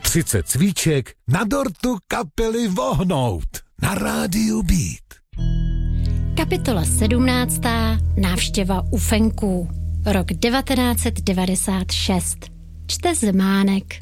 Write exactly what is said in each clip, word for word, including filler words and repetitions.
třicet cvíček na dortu kapely Vohnout na rádiu Beat. Kapitola sedmnáctá. Návštěva u Fenků. Rok devatenáct set devadesát šest. Čte Zemánek.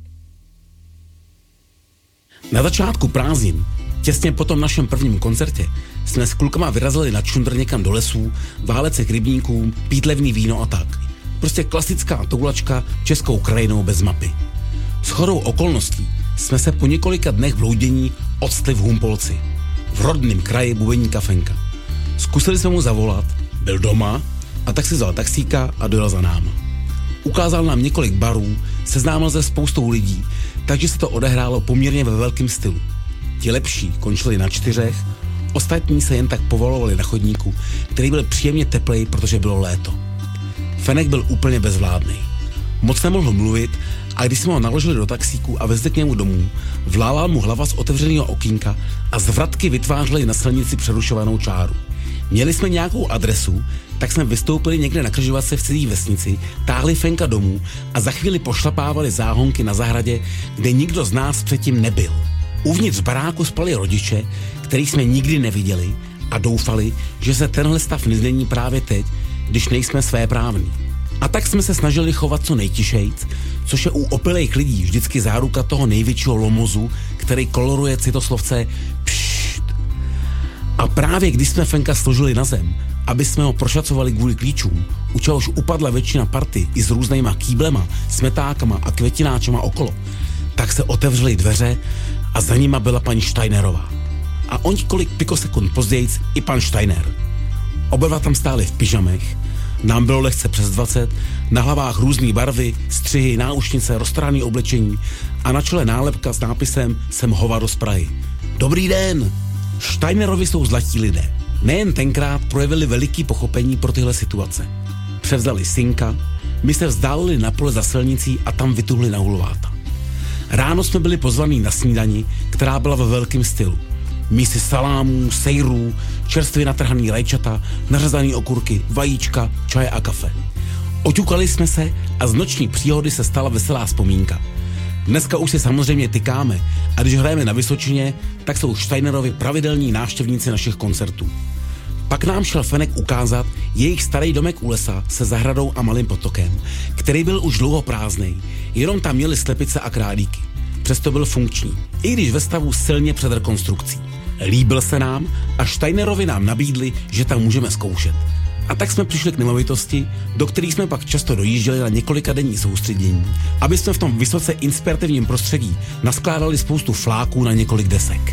Na začátku prázdnin, těsně po tom našem prvním koncertě, jsme s klukama vyrazili na čundr někam do lesů, válet se k rybníkům, pít levný víno a tak. Prostě klasická toulačka českou krajinou bez mapy. Shodou okolností jsme se po několika dnech bloudění odstli v Humpolci, v rodném kraji bubeníka Fenka. Zkusili jsme mu zavolat, byl doma, a tak si vzal taxíka a dojel za náma. Ukázal nám několik barů, seznámil se spoustou lidí, takže se to odehrálo poměrně ve velkém stylu. Ti lepší končili na čtyřech, ostatní se jen tak povalovali na chodníku, který byl příjemně teplej, protože bylo léto. Fenek byl úplně bezvládnej. Moc nemohl mluvit a když jsme ho naložili do taxíku a vezli k němu domů, vlála mu hlava z otevřeného okýnka a z vratky vytvářeli na silnici přerušovanou čáru. Měli jsme nějakou adresu, tak jsme vystoupili někde na křižovatce v cizí vesnici, táhli Fenka domů a za chvíli pošlapávali záhonky na zahradě, kde nikdo z nás předtím nebyl. Uvnitř baráku spali rodiče, který jsme nikdy neviděli a doufali, že se tenhle stav nezmění právě teď, když nejsme svéprávní. A tak jsme se snažili chovat co nejtišejc, což je u opilejch lidí vždycky záruka toho největšího lomozu, který koloruje citoslovce pšt. A právě když jsme Fenka složili na zem, aby jsme ho prošacovali kvůli klíčům, u čehož upadla většina party i s různýma kýblema, smetákama a květináčema okolo, tak se otevřely dveře a za nima byla paní Steinerová. A on kolik pikosekund později i pan Steiner. Oba dva tam stáli v pyžamech, nám bylo lehce přes dvacet, na hlavách různý barvy, střihy, náušnice, roztrhaný oblečení a na čele nálepka s nápisem Jsem hovado z Prahy. Dobrý den! Steinerovi jsou zlatí lidé. Nejen tenkrát projevili veliký pochopení pro tyhle situace. Převzali synka, my se vzdálili na pole za silnicí a tam vytuhli na hulváta. Ráno jsme byli pozvaní na snídani, která byla ve velkém stylu. Mísy salámů, sejrů, čerstvě natrhaný rajčata, nařezaný okurky, vajíčka, čaje a kafe. Oťukali jsme se a z noční příhody se stala veselá vzpomínka. Dneska už si samozřejmě tykáme a když hrajeme na Vysočině, tak jsou Steinerovi pravidelní návštěvníci našich koncertů. Pak nám šel Fenek ukázat jejich starý domek u lesa se zahradou a malým potokem, který byl už dlouho prázdnej, jenom tam měli slepice a králíky. Přesto byl funkční, i když ve stavu silně před rekonstrukcí. Líbil se nám a Steinerovi nám nabídli, že tam můžeme zkoušet. A tak jsme přišli k nemovitosti, do kterých jsme pak často dojížděli na několika denní soustředění, aby jsme v tom vysoce inspirativním prostředí naskládali spoustu fláků na několik desek.